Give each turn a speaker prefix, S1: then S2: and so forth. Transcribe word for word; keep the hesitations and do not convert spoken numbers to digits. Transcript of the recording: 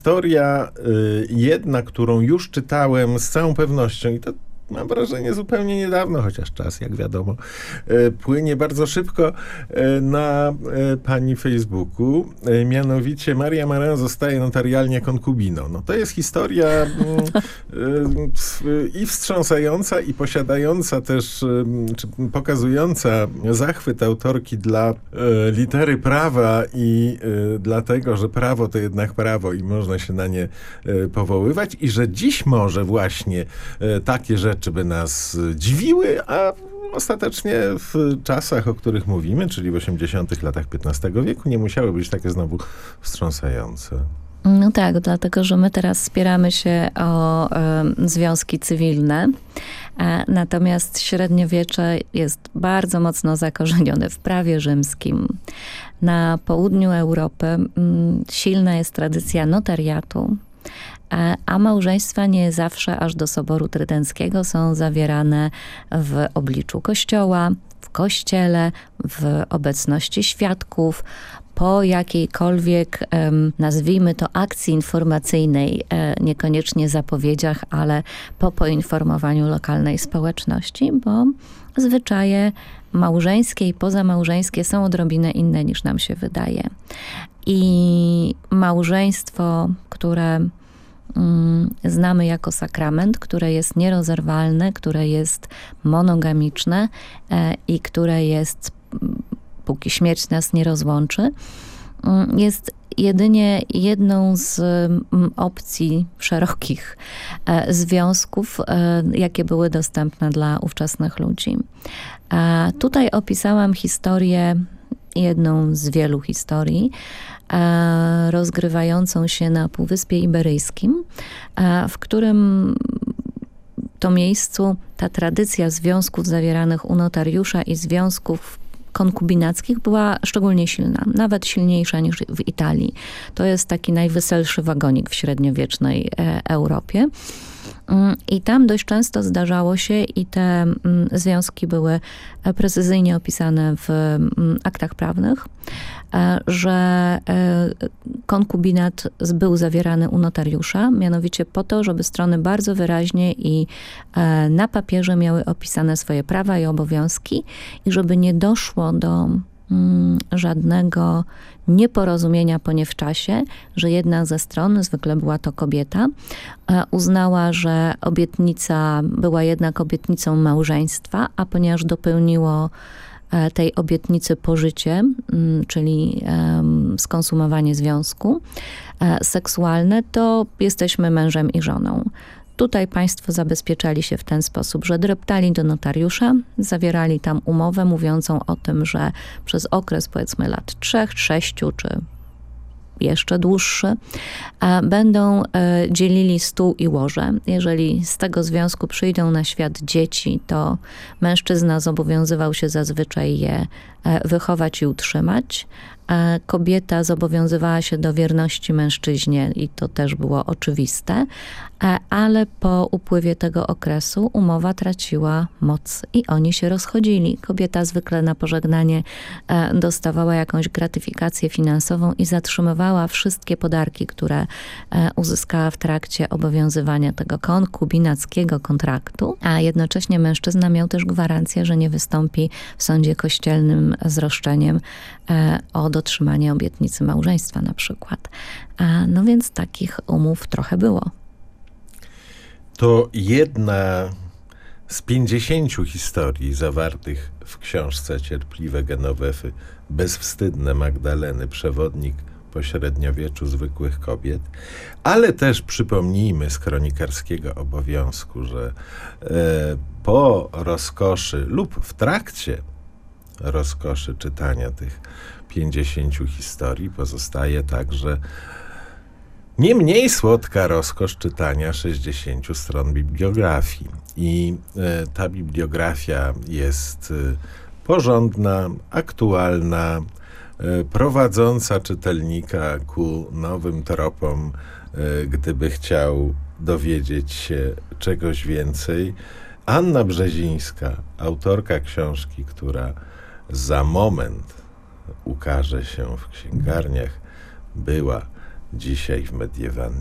S1: Historia y, jedna, którą już czytałem z całą pewnością i to mam wrażenie zupełnie niedawno, chociaż czas, jak wiadomo, y, płynie bardzo szybko y, na y, pani Facebooku. Y, mianowicie Maria Marin zostaje notarialnie konkubiną. No to jest historia y, y, i wstrząsająca, i posiadająca też, y, czy pokazująca zachwyt autorki dla y, litery prawa i y, dlatego, że prawo to jednak prawo i można się na nie y, powoływać i że dziś może właśnie y, takie rzeczy by nas dziwiły, a ostatecznie w czasach, o których mówimy, czyli w osiemdziesiątych latach piętnastego wieku, nie musiały być takie znowu wstrząsające.
S2: No tak, dlatego, że my teraz spieramy się o y, związki cywilne, a, natomiast średniowiecze jest bardzo mocno zakorzenione w prawie rzymskim. Na południu Europy y, silna jest tradycja notariatu, a małżeństwa nie zawsze aż do Soboru Trydenckiego są zawierane w obliczu kościoła, w kościele, w obecności świadków, po jakiejkolwiek, nazwijmy to, akcji informacyjnej, niekoniecznie zapowiedziach, ale po poinformowaniu lokalnej społeczności, bo zwyczaje małżeńskie i pozamałżeńskie są odrobinę inne niż nam się wydaje. I małżeństwo, które znamy jako sakrament, które jest nierozerwalne, które jest monogamiczne i które jest, póki śmierć nas nie rozłączy, jest jedynie jedną z opcji szerokich związków, jakie były dostępne dla ówczesnych ludzi. Tutaj opisałam historię, jedną z wielu historii, rozgrywającą się na Półwyspie Iberyjskim, w którym to miejscu ta tradycja związków zawieranych u notariusza i związków konkubinackich była szczególnie silna, nawet silniejsza niż w Italii. To jest taki najweselszy wagonik w średniowiecznej Europie. I tam dość często zdarzało się i te związki były precyzyjnie opisane w aktach prawnych, że konkubinat był zawierany u notariusza, mianowicie po to, żeby strony bardzo wyraźnie i na papierze miały opisane swoje prawa i obowiązki i żeby nie doszło do żadnego nieporozumienia po nie w czasie, że jedna ze stron, zwykle była to kobieta, uznała, że obietnica była jednak obietnicą małżeństwa, a ponieważ dopełniło tej obietnicy pożycie, czyli skonsumowanie związku seksualne, to jesteśmy mężem i żoną. Tutaj państwo zabezpieczali się w ten sposób, że dreptali do notariusza, zawierali tam umowę mówiącą o tym, że przez okres powiedzmy lat trzech, sześciu czy jeszcze dłuższy, będą dzielili stół i łoże. Jeżeli z tego związku przyjdą na świat dzieci, to mężczyzna zobowiązywał się zazwyczaj je wychować i utrzymać. Kobieta zobowiązywała się do wierności mężczyźnie i to też było oczywiste, ale po upływie tego okresu umowa traciła moc i oni się rozchodzili. Kobieta zwykle na pożegnanie dostawała jakąś gratyfikację finansową i zatrzymywała wszystkie podarki, które uzyskała w trakcie obowiązywania tego konkubinackiego kontraktu, a jednocześnie mężczyzna miał też gwarancję, że nie wystąpi w sądzie kościelnym z roszczeniem o dotrzymanie obietnicy małżeństwa na przykład. No więc takich umów trochę było.
S1: To jedna z pięćdziesięciu historii zawartych w książce Cierpliwe Genowefy, bezwstydne Magdaleny, przewodnik po średniowieczu zwykłych kobiet, ale też przypomnijmy z kronikarskiego obowiązku, że e, po rozkoszy lub w trakcie rozkoszy czytania tych pięćdziesięciu historii pozostaje także nie mniej słodka rozkosz czytania sześćdziesięciu stron bibliografii. I e, ta bibliografia jest e, porządna, aktualna, e, prowadząca czytelnika ku nowym tropom, e, gdyby chciał dowiedzieć się czegoś więcej. Anna Brzezińska, autorka książki, która za moment ukaże się w księgarniach, była dzisiaj w Mediewanie.